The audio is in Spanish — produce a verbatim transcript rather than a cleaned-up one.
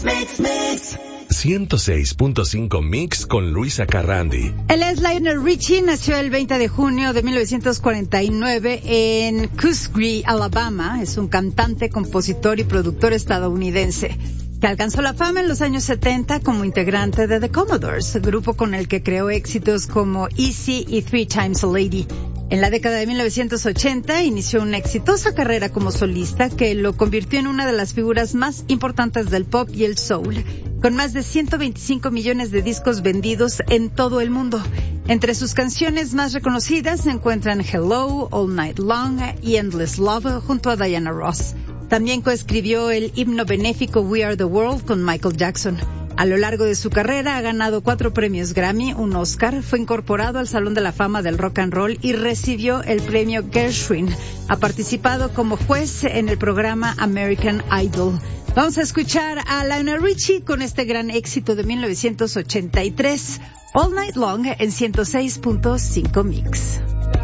Mix, mix. ciento seis punto cinco Mix con Luisa Carrandi. Él es Lionel Richie, nació el veinte de junio de mil novecientos cuarenta y nueve en Cusgree, Alabama. Es un cantante, compositor y productor estadounidense que alcanzó la fama en los años setenta como integrante de The Commodores, grupo con el que creó éxitos como Easy y Three Times a Lady. En la década de mil novecientos ochenta inició una exitosa carrera como solista que lo convirtió en una de las figuras más importantes del pop y el soul, con más de ciento veinticinco millones de discos vendidos en todo el mundo. Entre sus canciones más reconocidas se encuentran Hello, All Night Long y Endless Love junto a Diana Ross. También coescribió el himno benéfico We Are the World con Michael Jackson. A lo largo de su carrera ha ganado cuatro premios Grammy, un Oscar, fue incorporado al Salón de la Fama del Rock and Roll y recibió el premio Gershwin. Ha participado como juez en el programa American Idol. Vamos a escuchar a Lionel Richie con este gran éxito de mil novecientos ochenta y tres, All Night Long en ciento seis punto cinco Mix.